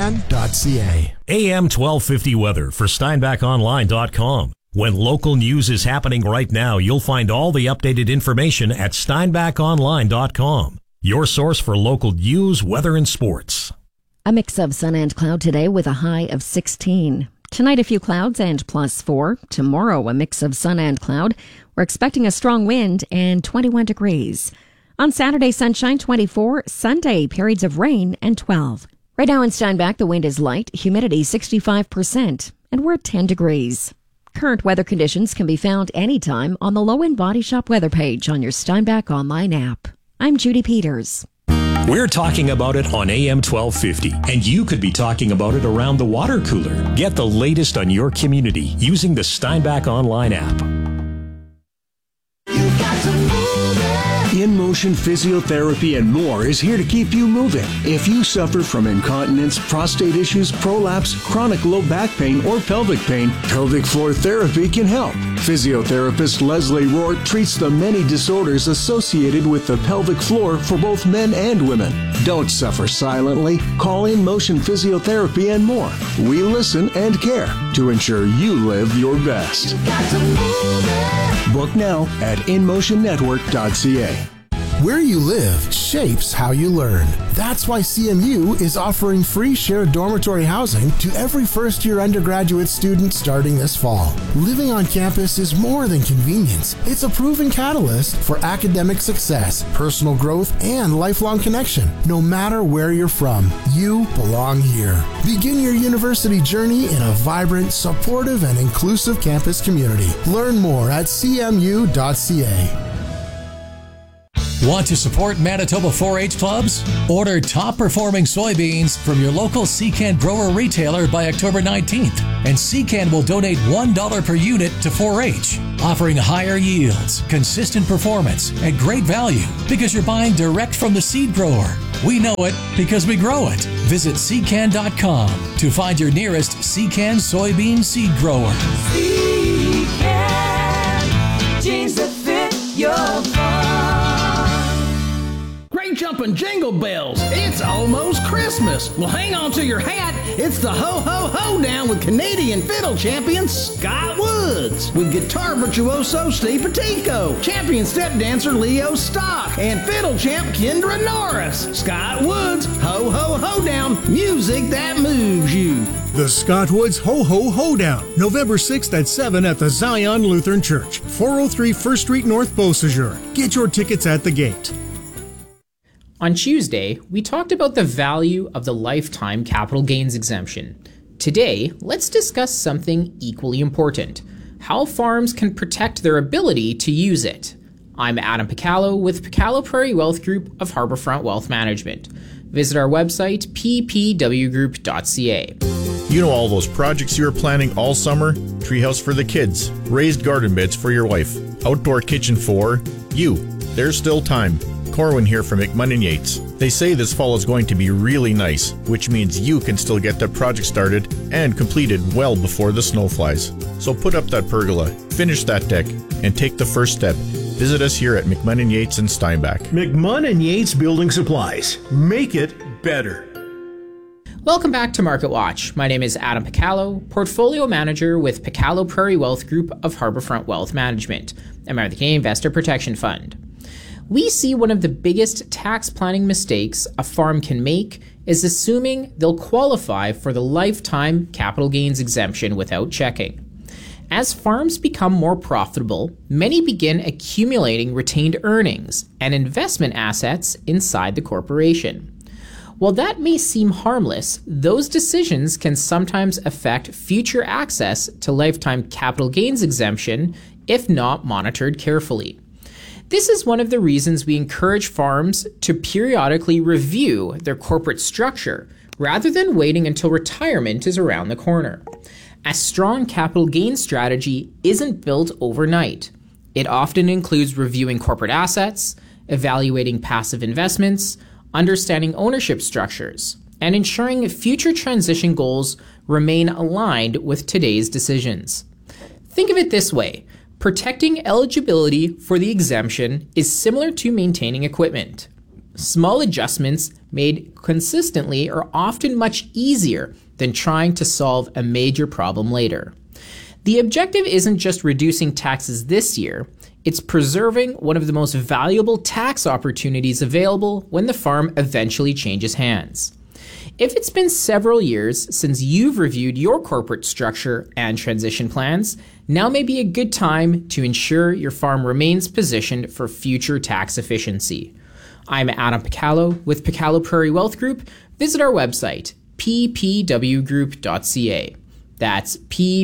CN.ca. AM 1250 weather for SteinbachOnline.com. When local news is happening right now, you'll find all the updated information at SteinbachOnline.com. Your source for local news, weather, and sports. A mix of sun and cloud today with a high of 16. Tonight, a few clouds and +4. Tomorrow, a mix of sun and cloud. We're expecting a strong wind and 21 degrees. On Saturday, sunshine, 24. Sunday, periods of rain and 12. Right now in Steinbach, the wind is light, humidity 65%, and we're at 10 degrees. Current weather conditions can be found anytime on the Low End Body Shop weather page on your Steinbach online app. I'm Judy Peters. We're talking about it on AM 1250, and you could be talking about it around the water cooler. Get the latest on your community using the Steinbach online app. You've got to move it. In Motion Physiotherapy and more is here to keep you moving. If you suffer from incontinence, prostate issues, prolapse, chronic low back pain, or pelvic pain, pelvic floor therapy can help. Physiotherapist Leslie Rohr treats the many disorders associated with the pelvic floor for both men and women. Don't suffer silently. Call In Motion Physiotherapy and more. We listen and care to ensure you live your best. You've got to move it. Book now at InMotionNetwork.ca. Where you live shapes how you learn. That's why CMU is offering free shared dormitory housing to every first-year undergraduate student starting this fall. Living on campus is more than convenience. It's a proven catalyst for academic success, personal growth, and lifelong connection. No matter where you're from, you belong here. Begin your university journey in a vibrant, supportive, and inclusive campus community. Learn more at cmu.ca. Want to support Manitoba 4-H clubs? Order top-performing soybeans from your local Secan grower retailer by October 19th, and Secan will donate $1 per unit to 4-H, offering higher yields, consistent performance, and great value because you're buying direct from the seed grower. We know it because we grow it. Visit Secan.com to find your nearest Secan soybean seed grower. Secan, jeans that fit your farm. Great jumping jingle bells. It's almost Christmas. Well, hang on to your hat. It's the Ho Ho Ho Down with Canadian fiddle champion Scott Woods. With guitar virtuoso Steve Patico, champion step dancer Leo Stock, and fiddle champ Kendra Norris. Scott Woods, Ho Ho Ho Down, music that moves you. The Scott Woods Ho Ho Hoedown, November 6th at 7 at the Zion Lutheran Church, 403 1st Street North, Beausejour. Get your tickets at the gate. On Tuesday, we talked about the value of the lifetime capital gains exemption. Today, let's discuss something equally important: how farms can protect their ability to use it. I'm Adam Picallo with Picallo Prairie Wealth Group of Harbourfront Wealth Management. Visit our website, ppwgroup.ca. You know all those projects you were planning all summer? Treehouse for the kids, raised garden beds for your wife, outdoor kitchen for you. There's still time. Corwin here from McMunn & Yates. They say this fall is going to be really nice, which means you can still get that project started and completed well before the snow flies. So put up that pergola, finish that deck, and take the first step. Visit us here at McMunn & Yates in Steinbach. McMunn & Yates Building Supplies. Make it better. Welcome back to Market Watch. My name is Adam Picallo, Portfolio Manager with Picallo Prairie Wealth Group of Harbourfront Wealth Management, a member of the Canadian Investor Protection Fund. We see one of the biggest tax planning mistakes a farm can make is assuming they'll qualify for the lifetime capital gains exemption without checking. As farms become more profitable, many begin accumulating retained earnings and investment assets inside the corporation. While that may seem harmless, those decisions can sometimes affect future access to lifetime capital gains exemption if not monitored carefully. This is one of the reasons we encourage farms to periodically review their corporate structure rather than waiting until retirement is around the corner. A strong capital gains strategy isn't built overnight. It often includes reviewing corporate assets, evaluating passive investments, understanding ownership structures, and ensuring future transition goals remain aligned with today's decisions. Think of it this way. Protecting eligibility for the exemption is similar to maintaining equipment. Small adjustments made consistently are often much easier than trying to solve a major problem later. The objective isn't just reducing taxes this year, it's preserving one of the most valuable tax opportunities available when the farm eventually changes hands. If it's been several years since you've reviewed your corporate structure and transition plans, now may be a good time to ensure your farm remains positioned for future tax efficiency. I'm Adam Picallo with Picallo Prairie Wealth Group. Visit our website, ppwgroup.ca. That's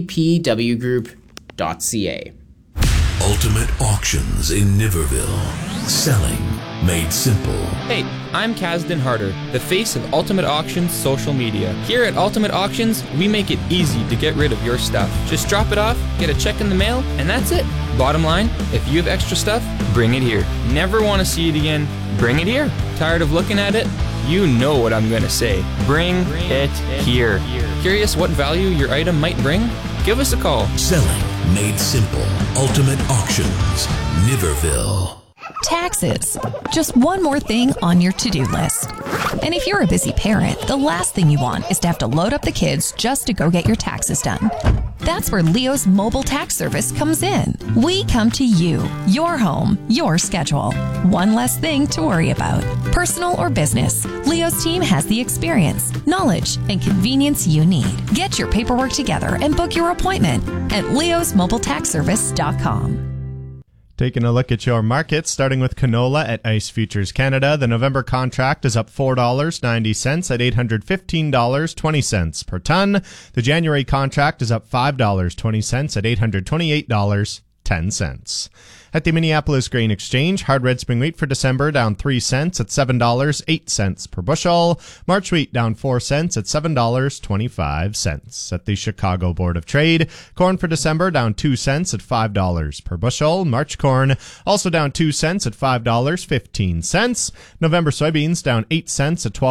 ppwgroup.ca. Ultimate Auctions in Niverville. Selling made simple. Hey, I'm Kasdan Harder, the face of Ultimate Auctions social media. Here at Ultimate Auctions, we make it easy to get rid of your stuff. Just drop it off, get a check in the mail, and that's it. Bottom line, if you have extra stuff, bring it here. Never want to see it again? Bring it here. Tired of looking at it? You know what I'm going to say. Bring it here. Curious what value your item might bring? Give us a call. Selling made simple. Ultimate Auctions, Niverville. Taxes. Just one more thing on your to-do list. And if you're a busy parent, the last thing you want is to have to load up the kids just to go get your taxes done. That's where Leo's mobile tax service comes in. We come to you, your home, your schedule. One less thing to worry about. Personal or business, Leo's team has the experience, knowledge, and convenience you need. Get your paperwork together and book your appointment at leosmobiletaxservice.com. Taking a look at your markets, starting with canola at Ice Futures Canada. The November contract is up $4.90 at $815.20 per ton. The January contract is up $5.20 at $828.10. At the Minneapolis Grain Exchange, hard red spring wheat for December down 3 cents at $7.08 per bushel. March wheat down 4 cents at $7.25. At the Chicago Board of Trade, corn for December down 2 cents at $5 per bushel. March corn also down 2 cents at $5.15. November soybeans down 8 cents at